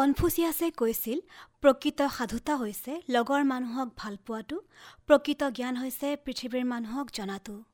কনফুচিয়াছে কৈছিল, প্ৰকৃত সাধুতা হৈছে লগৰ মানুহক ভাল পোৱাটো, প্ৰকৃত জ্ঞান হৈছে পৃথিৱীৰ মানুহক জনাটো।